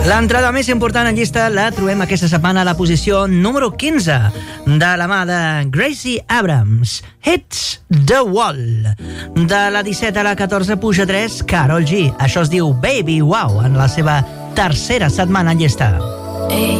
L'entrada més important en llista la trobem aquesta setmana a la posició número 15, de la mà de Gracie Abrams, Hits the Wall. De la 17 a la 14 puja 3, Karol G. Això es diu Baby Wow, en la seva tercera setmana en llista.